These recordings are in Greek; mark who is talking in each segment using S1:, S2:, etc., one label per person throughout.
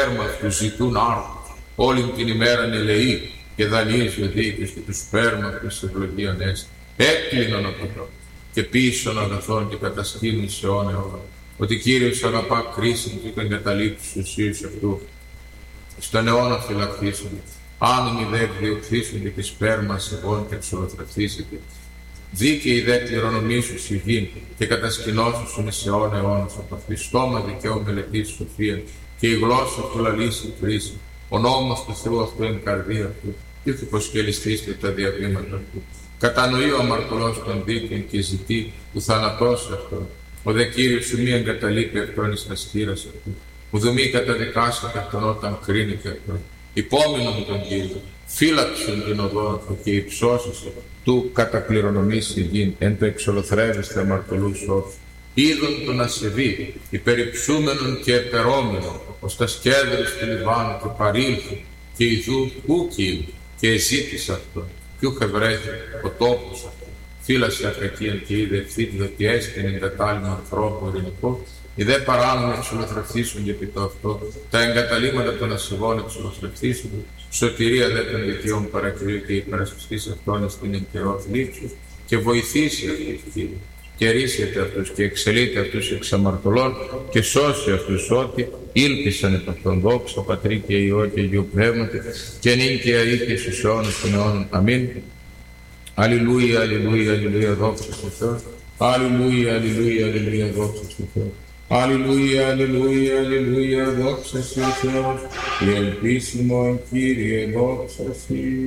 S1: σπέρμα αυτού ζητούν άρθρους, όλη την ημέρα ελεεί και δανείζει ο δίκαιος και του σπέρμα αυτού της ευλογίαν έστη. Έκλεινον από το και πίσω αγαθών και κατασκήνουν σε αιώνα, ότι Κύριος αγαπά κρίσιν και τον εγκαταλείψει στους ουσίους αυτού. Στον αιώνα φυλακτήσονται, άνομοι δε εκδιωχθήσονται και σπέρμα σεβών και εξολοθρευτήσετε. Δίκαιοι δε κληρονομήσους η γη και κατασκηνώσουσουν σε αιώνα αιώνας από αυτή. Στόμα δικαίου μελετής σοφία και η γλώσσα του λαλήσει κρίση. Ο νόμος του Θεού αυτό είναι καρδία του και θα υποσκελιστήστε τα διαβήματα του. Κατανοεί ο αμαρτωλός των δίκαιων και ζητεί του θανατώσει αυτόν. Ο δε Κύριος σου μη εγκαταλείπει αυτόν εις τα σκύρας αυτού. Ουδού μη καταδικάσει αυτόν όταν κρίνεται αυτόν. Υπόμεινον τον Κύριο, φύλαξον την οδόν του και υψώσισε του κατακληρονομήσει γην, εν το εξολοθρεύεστε αμαρτωλούς όρους. Είδον τον ασεβή, υπερυψούμενον και επερόμενον, ως τα σκέδρες του Λιβάνου και παρήλθον, και ιδού ούκυν και εζήτησε αυτόν. Ποιου βρέθη ο τόπος αυτόν. Φύλασε ακακίαν και είδε ευθύτηδο και έστειν εγκατάλειμμα ανθρώπου ειρηνικό. Οι δε παράνομοι εξολοθρευτήσουν και επί το αυτό, τα εγκαταλείμματα των ασεβών εξολοθρευτήσουν, σωτηρία δε των δικαιών παρακυρίου και υπερασπιστής αυτών στην εν καιρό θλίψους, και βοηθήσει αυτούς Κύριε, και ρίσετε αυτούς και εξελείται αυτούς εξ αμαρτωλών και σώσει αυτούς ότι ήλπισαν επ' αυτόν δόξα Πατρί και Υιό και Αγίου Πνεύματι και νυν και αεί και στους αιώνας των αιώνων. Αμήν. Αλληλούια, αλληλούια, αλληλούια, δόξα στον Θεό. Αλληλούια, αλληλούια, αλληλούια, δόξα στον Θεό. Αλληλούια, αλληλούια, αλληλούια, δόξα στον Θεό. Η ελπίσιμον Κύριε, δόξα Συ.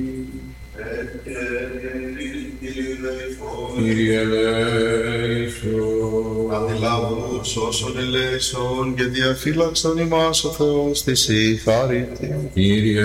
S1: Κύριε ελέησον.
S2: Αντιλάβους όσων ελέησον και διαφύλαξον ημάς ο Θεός της η χάρητη.
S1: Κύριε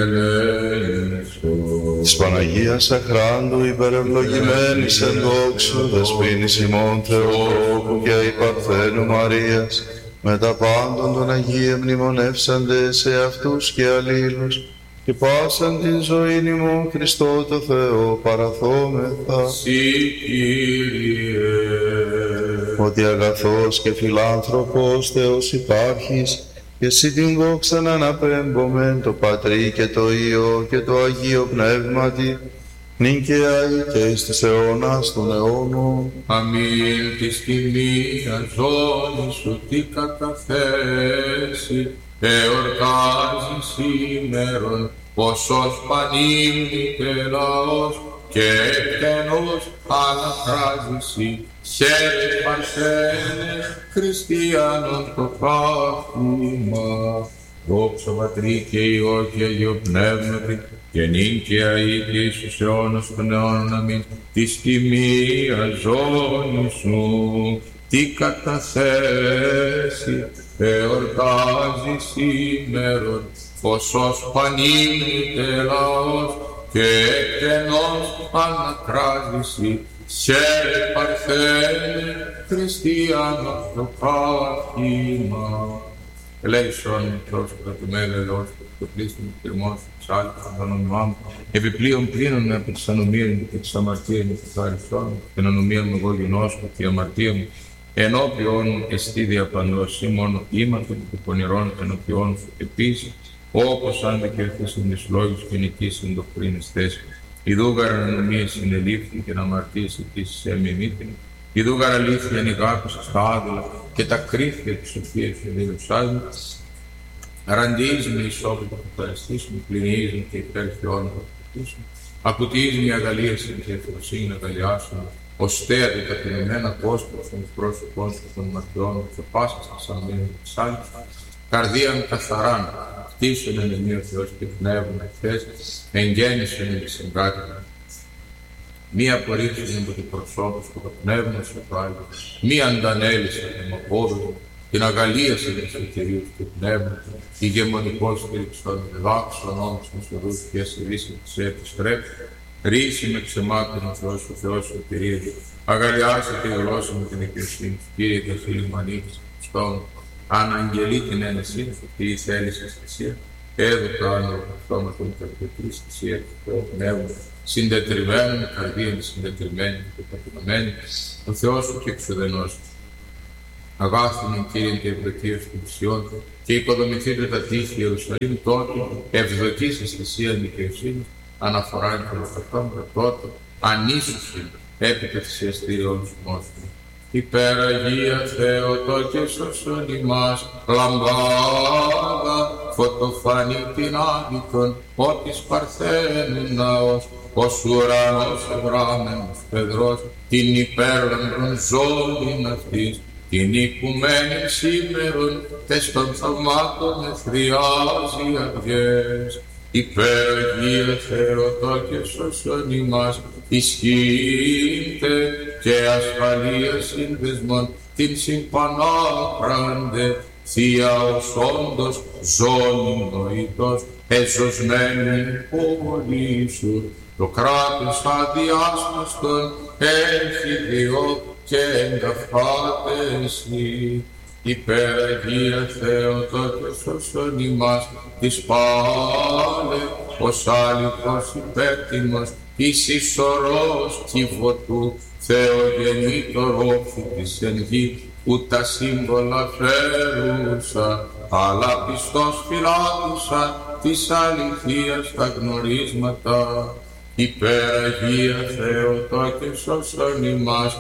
S1: ελέησον.
S2: Της Παναγίας Αχράντου υπερευλογημένης εν δόξου δεσποίνης ημών Θεοτόκου και η Παρθένου Μαρίας με τα πάντων των Αγίων μνημονεύσαντε σε αυτούς και αλλήλους και πάσαν τη ζωήν ημών Χριστό το Θεό παραθόμεθα.
S1: Συ Κύριε.
S2: Ότι αγαθός και φιλάνθρωπος Θεός υπάρχεις και εσύ την δόξαν αναπέμπομεν το Πατρί και το Υιό και το Αγίο Πνεύματι νυν και αεί και εις της αιώνας των αιώνων.
S1: Αμήν. Της τιμίας ζώνης σου τι καταθέσει εορτάζει σήμερον ποσός πανύμνητε λαός και εκτενώς ανακράζεσαι χαίρες Παρθένε χριστιανών το πάθημα. Δόξα Πατρί και Υιό και Αγίο Πνεύματι και νυν και αεί και εις τους αιώνας των αιώνων. Αμήν. Της τιμίας ζώνης σου τι καταθέσει εορτάζει σήμερον ποσός πανύμνητε λαός και εκτενώς ανακράζεσαι χαίρε Παρθένε χριστιανός το πάθημα. Ελέησον Θεός κρατουμένου ελαιός το πλήστον του πυρμός του ψάλτου των ονομά μου επιπλέον πλήνων με από τις ανομίες μου και τις αμαρτίες μου και χαριστών μου την ανομία μου εγώ γινώσκω και η αμαρτία μου ενώπιον εστί διαπαντός ή μόνο ήμαρτον και πονηρών ενώπιον σου επίσης όπως αν δικαιωθήσουν τις λόγους και νικήσουν το πριν θέση. Ιδούγαρ ανομίες συνελήφθη και να αμαρτίες επίσης έμεινήτην. Ιδούγαρ αλήθεια ενηγάπησες τα άδελα και τα κρύφια της σοφίας και δίδωσάς μου. Ραντίζ με ισόπου που θα αισθήσουμε, πληνίζ με και υπέρφιόν που θα χτίσουμε. Ακουτίζ με αγαλίαση και ευφροσύνη αγαλιάσουμε. Οστέα και ταπεινωμένα απόσπαση των πρόσωπών σου των μαρτιών και πάσα στα σανμένων της άλλης. Καρδίαν καθαράν, χτίσον εν εμεί ο Θεός και πνεύμα εχθές, εγγέννησον εν της εγκάτοικας. Μη απορρίψουν από το προσώπο σου το πνεύμα σου το Άγιο, μη αντανέλησαν τον απόδοτο, την αγαλίαση της Κυρίου του πνεύματος, ηγεμονικός στήριξη των διδάξεων όμως των σωρούς και ασυρίση της επιστρέψη, ρίση με ξεμάτων ο Θεός, ο Θεός ο Κυρίας, αγαλιάσε τη γλώσσα με την δικαιοσύνη του Κύριε και φίλη μου ανοίξει στον αναγγελεί την ένεσή σου και η θέληση θυσία, έδωτα άλλο το στόμα των καρδιωτής θυσία του Θεού πνεύμα, συντετριμένη με καρδία συντετριμένη και ταπεινωμένη, ο Θεός σου και εξουδενός. αγάθινον Κύριε και ευδοκίας των θυσιών, και οικοδομηθείτε τα τείχη Ιερουσαλήμ, τότε ευδοκής θυσίαν δικαιοσύνης, αναφορά εν προκατών, τότε ανίσουσιν έπειτα θυσιαστήριον μόσου. Υπεραγία Θεοτό και σώσον ημάς, λαμπάδα φωτοφανή την άδικον, ο της Παρθένου ναός, ως ουρανός ευράμενος Πεδρός, την υπέρλαμπρον ζώην αυτής, την οικουμένη σήμερον, τες των θαυμάτων εθριάζει αυγές. Υπεραγία Θεοτό και σώσον ημάς, ισχύτε και ασφαλεία σύνδεσμον, την συμπανάπραντε, Θεία ως όντως ζώνη νοητός, εζωσμένη πόλη σου, το κράτος αδιάσπαστον έχει διό και εγκαφάτε εσύ. Υπεραγία Θεοτό και σώσον ημάς, της πάλε ως άλυκος υπέρτιμος, εις ισορρός κύβωτου, Θεογεννήτωρ όφη της εν γη, που τα σύμβολα φέρουσα, αλλά πιστός φυλάτουσα της αληθείας τα γνωρίσματα. Υπεραγία Θεοτό και σώσον ημάς,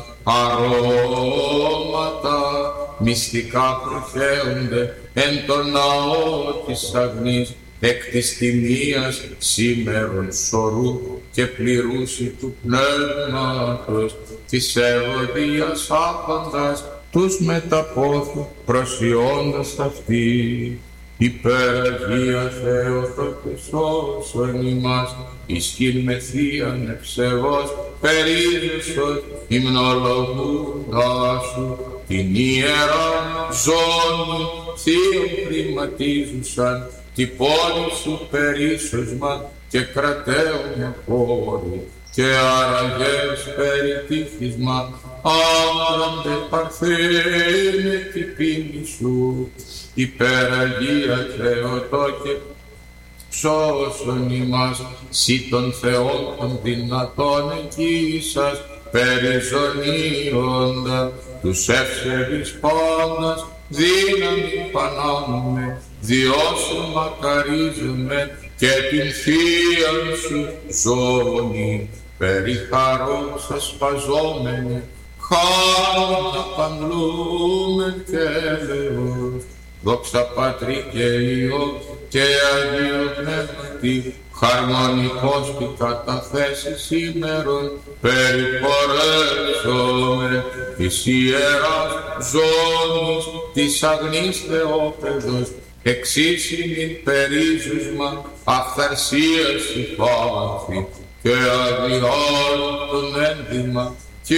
S1: αρώματα μυστικά προχέονται εν το ναό της αγνής, εκ της τιμίας σήμερον σωρού και πληρούσι του πνεύματος, της ευωδίας άπαντας τους μεταπόθου προσιώντας αυτή. Υπεραγία Θεοτό και σώσον ημάς, ισχύν με θείαν ευσεβώς περίζωσον υμνολογούντα σου, την ιερά ζώνη θείον χρηματίζουσαν, την πόλη σου περίσσωσμα και κρατέωμα πόλη, και αραγές περιτύχισμα, άντραντε παρθένε την πίνη σου. Υπεραγία Θεοτό και σώσον ημάς, σύ των Θεών των δυνατών εγγύσας, περιζωνίοντα τους εύσεβης πάντας, δύναμη πανάμουμε, διώσου μακαρίζουμε, και την θείαν σου ζώνη, περί χαρός ασπαζόμενε, χάρη απαντλούμεν και ελεός. Δόξα Πατρί και Υιό και Αγίο Πνεύματι, χαρμονικός και καταθέσει σήμερον, περιπορεύσομαι της ιεράς ζώνης της αγνής Θεόπεδος, εξίσιμην περίζουσμα αυθαρσίας υπάρχει και αδιάλωτον ένδυμα και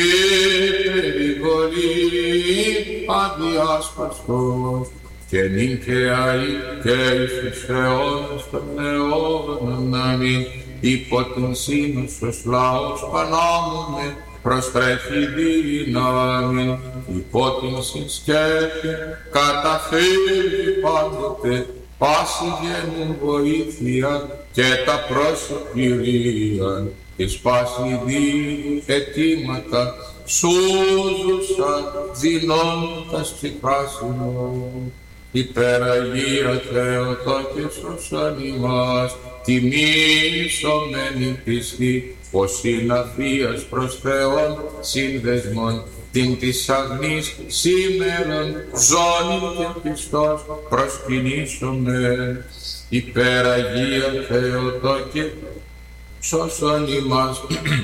S1: περιβολή αδιάσπαστος, και νυν και αεί και εις τους αιώνας των αιώνων. Αμήν. Υπό την σύνοσος λαός πανάμουμε, προστρέχει δύναμη, υπό την συνσκέπη καταφύγει πάντοτε, πάση γεννούν βοήθεια και τα προσωπηρία, της πάση δίνει αιτήματα, σούζουσαν δυνώντας ψυχράσινο. Υπεραγία Θεοτό και σώσον ημάς, τιμήσομεν πιστή, πως είναι αφίας προς Θεόν σύνδεσμον, την της αγνής σήμερον ζώνη και πιστός προσκυνήσομεν. Υπεραγία Θεοτό και σώσον ημάς,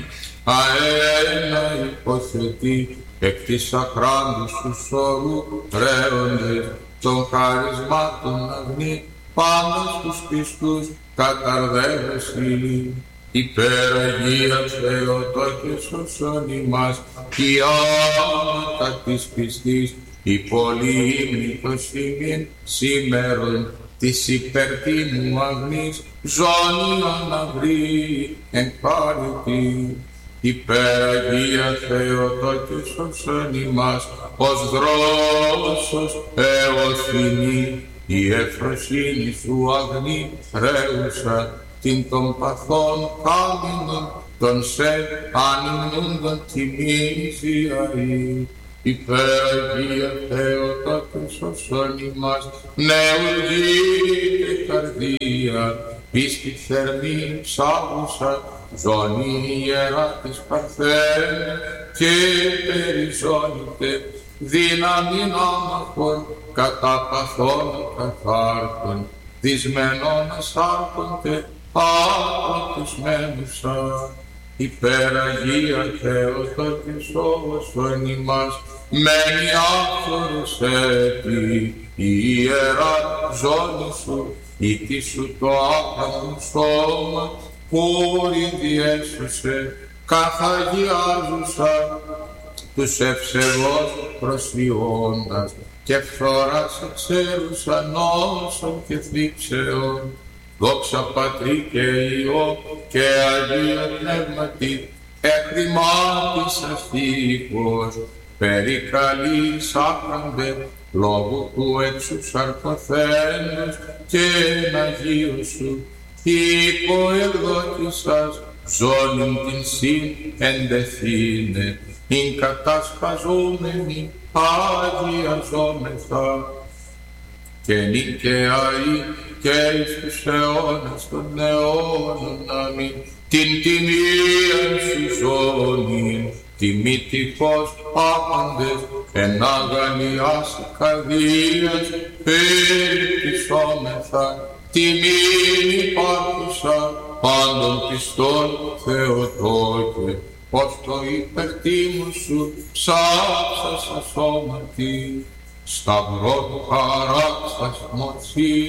S1: αένα υποθετή, εκ της αχράντους σου σωρού ρέοντες, των χαρισμάτων αγνή, πάντα στους πιστούς καταρδεύεσαι. Υπεραγία Θεοτό και σώσον ημάς, η άματα της πιστής, η πολύμνητος ημίν σήμερον, της υπερτίμου αγνής ζώνη αναβρή εν πάρητη. Υπεραγία Θεοτό και σώσον ημάς, ως δρόσος εωθυνή, η ευφροσύνη σου αγνή ρέουσα, την των παθών κάμινων, των σε ανυμνούντων τιμήσει αή. υπεραγία Θεότα και σώσον ημάς, νεουργείτε καρδία, πίστη θερμή ψάγουσα, ζώνη ιερά της Παρθένου και περιζώνητε δύναμην άμαχων κατά παθών καθάρτων, δυσμένων ασάρκονται απροτισμένουσα. Υπεραγία Θεότα και σώσον ημάς, μένει άφθορος έτη, η ιερά ζώνη σου, ήτι σου το άπραγον σώμα, πόρη διέσωσε, καθαγιάζουσα, τους ευσεβώς προσφυγώντας, και φθοράς εξέρουσα νόσων και θλίψεων. Δόξα Πατρί και Υιό και Αγία Πνεύματι, εκρημάτισας τείχος, περικαλείς άπραντε, λόγω του έξου σαρκοθέντος και εν Αγίου σου, υποεδότησας, ζώνην την συν εντεθήνε, ειν κατασπαζόμενη αγιαζόμεθα, και νικαιαή και εις τους αιώνας των αιώνων, αμήν. Την τιμίαν σου ζώνην, τιμή τυχώς άπαντες, εν αγαλιάς καρδίας περιπτυσσόμεθα, τιμήν υπάρχουσα πάντων πιστών Θεοτόκε, ως το υπερτίμου σου ψάψα σα σώματι, σταυρό του χαράξας μορφή